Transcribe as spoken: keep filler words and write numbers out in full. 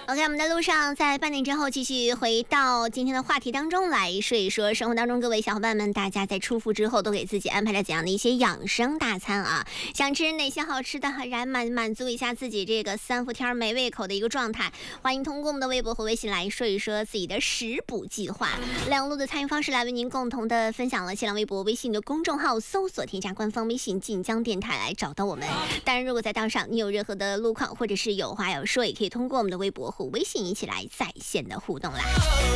OK， 我们的路上在半点之后继续回到今天的话题当中来说一说，生活当中各位小伙伴们，大家在出埠之后都给自己安排了怎样的一些养生大餐啊？想吃哪些好吃的，来满满足一下自己这个三伏天没胃口的一个状态？欢迎通过我们的微博和微信来说一说自己的食补计划。两路的参与方式来为您共同的分享了，新浪微博、微信的公众号搜索添加官方微信晋江电台来找到我们。当然，如果在当上你有任何的路况或者是有话要说，也可以通过我们的微博和微信一起来在线的互动啦。